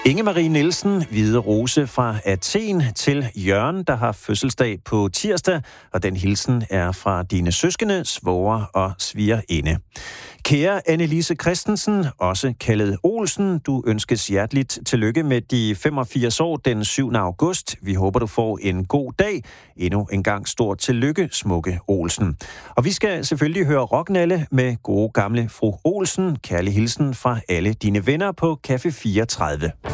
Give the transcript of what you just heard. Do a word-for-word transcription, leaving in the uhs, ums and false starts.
Inge-Marie Nielsen, Hvide Rose fra Athen, til Jørgen, der har fødselsdag på tirsdag, og den hilsen er fra dine søskende, svoger og svigerinde. Kære Annelise Christensen, også kaldet Olsen, du ønskes hjerteligt tillykke med de femogfirs år den syvende august. Vi håber, du får en god dag. Endnu en gang stort tillykke, smukke Olsen. Og vi skal selvfølgelig høre Rocknalle med gode gamle fru Olsen. Kærlig hilsen fra alle dine venner på Café fireogtredive.